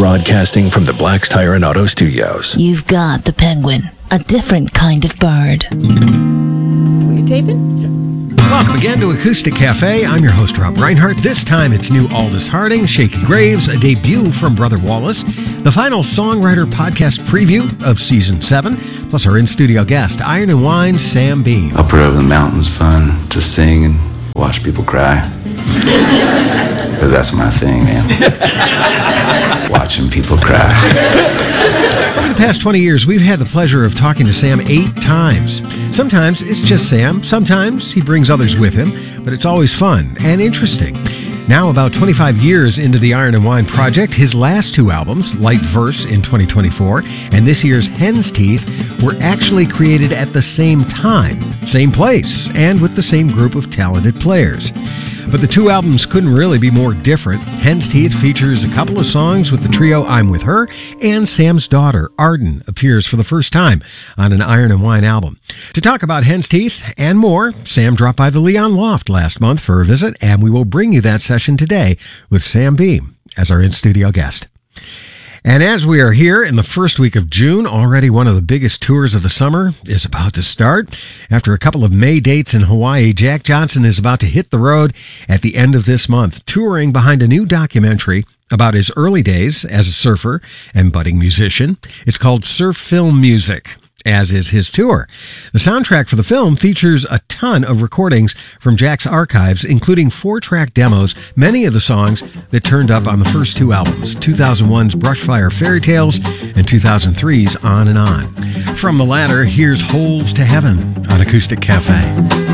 Broadcasting from the Black's Tire and Auto Studios. You've got the Penguin, a different kind of bird. Were you taping? Welcome again to Acoustic Cafe. I'm your host, Rob Reinhardt. This time it's new Aldous Harding, Shaky Graves, a debut from Brother Wallace, the final Songwriter Podcast preview of Season 7, plus our in-studio guest, Iron and Wine, Sam Beam. Up or over the mountains, fun to sing and watch people cry. Because that's my thing, man. Watching people cry. Over the past 20 years, we've had the pleasure of talking to Sam 8 times. Sometimes it's just Sam, sometimes he brings others with him, but it's always fun and interesting. Now, about 25 years into the Iron and Wine project, his last 2 albums, Light Verse in 2024 and this year's Hen's Teeth, were actually created at the same time, same place, and with the same group of talented players. But the 2 albums couldn't really be more different. Hen's Teeth features a couple of songs with the trio I'm With Her, and Sam's daughter, Arden, appears for the first time on an Iron and Wine album. To talk about Hen's Teeth and more, Sam dropped by the Leon Loft last month for a visit, and we will bring you that session today with Sam Beam as our in-studio guest. And as we are here in the first week of June, already one of the biggest tours of the summer is about to start. After a couple of May dates in Hawaii, Jack Johnson is about to hit the road at the end of this month, touring behind a new documentary about his early days as a surfer and budding musician. It's called Surf Film Music, as is his tour. The soundtrack for the film features a ton of recordings from Jack's archives, including 4-track demos, many of the songs that turned up on the first 2 albums, 2001's Brushfire Fairy Tales and 2003's On and On. From the latter, here's Holes to Heaven on Acoustic Cafe.